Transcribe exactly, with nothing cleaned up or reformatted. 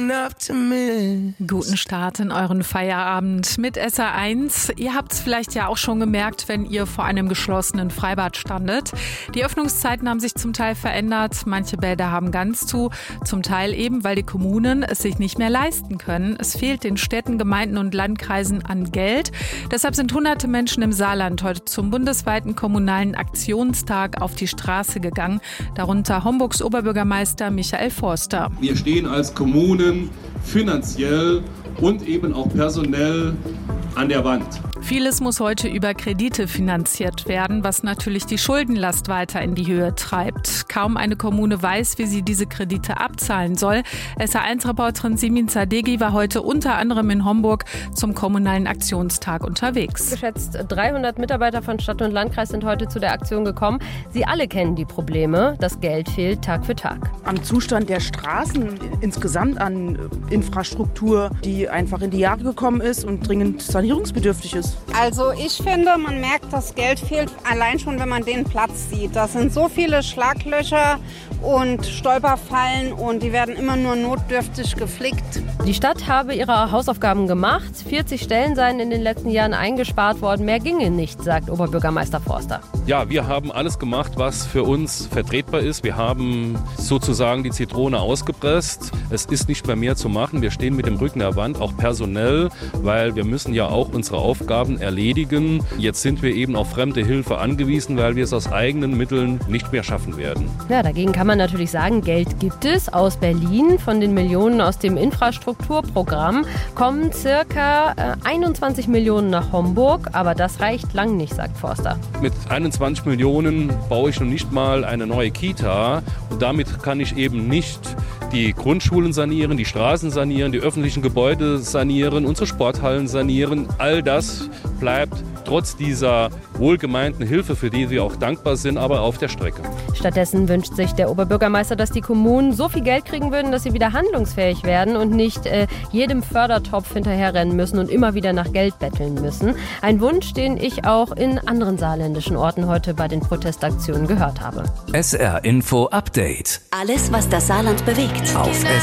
coming up to me. Guten Start in euren Feierabend mit S R eins. Ihr habt es vielleicht ja auch schon gemerkt, wenn ihr vor einem geschlossenen Freibad standet. Die Öffnungszeiten haben sich zum Teil verändert. Manche Bäder haben ganz zu, zum Teil eben, weil die Kommunen es sich nicht mehr leisten können. Es fehlt den Städten, Gemeinden und Landkreisen an Geld. Deshalb sind hunderte Menschen im Saarland heute zum bundesweiten kommunalen Aktionstag auf die Straße gegangen. Darunter Homburgs Oberbürgermeister Michael Forster. Wir stehen als Kommunen finanziell und eben auch personell an der Wand. Vieles muss heute über Kredite finanziert werden, was natürlich die Schuldenlast weiter in die Höhe treibt. Kaum eine Kommune weiß, wie sie diese Kredite abzahlen soll. S R eins Reporterin Simin Zadegi war heute unter anderem in Homburg zum kommunalen Aktionstag unterwegs. Geschätzt dreihundert Mitarbeiter von Stadt und Landkreis sind heute zu der Aktion gekommen. Sie alle kennen die Probleme. Das Geld fehlt Tag für Tag. Am Zustand der Straßen, insgesamt an Infrastruktur, die einfach in die Jahre gekommen ist und dringend sanierungsbedürftig ist. Also ich finde, man merkt, das Geld fehlt allein schon, wenn man den Platz sieht. Das sind so viele Schlaglöcher und Stolperfallen und die werden immer nur notdürftig geflickt. Die Stadt habe ihre Hausaufgaben gemacht. vierzig Stellen seien in den letzten Jahren eingespart worden. Mehr ginge nicht, sagt Oberbürgermeister Forster. Ja, wir haben alles gemacht, was für uns vertretbar ist. Wir haben sozusagen die Zitrone ausgepresst. Es ist nicht mehr mehr zu machen. Wir stehen mit dem Rücken der Wand, auch personell, weil wir müssen ja auch unsere Aufgaben erledigen. Jetzt sind wir eben auf fremde Hilfe angewiesen, weil wir es aus eigenen Mitteln nicht mehr schaffen werden. Ja, dagegen kann man natürlich sagen, Geld gibt es aus Berlin. Von den Millionen aus dem Infrastrukturprogramm kommen circa einundzwanzig Millionen nach Homburg, aber das reicht lang nicht, sagt Forster. Mit einundzwanzig Millionen baue ich noch nicht mal eine neue Kita und damit kann ich eben nicht die Grundschulen sanieren, die Straßen sanieren, die öffentlichen Gebäude sanieren, unsere Sporthallen sanieren. All das bleibt trotz dieser wohlgemeinten Hilfe, für die wir auch dankbar sind, aber auf der Strecke. Stattdessen wünscht sich der Oberbürgermeister, dass die Kommunen so viel Geld kriegen würden, dass sie wieder handlungsfähig werden und nicht äh, jedem Fördertopf hinterherrennen müssen und immer wieder nach Geld betteln müssen. Ein Wunsch, den ich auch in anderen saarländischen Orten heute bei den Protestaktionen gehört habe. S R Info Update. Alles, was das Saarland bewegt. Auf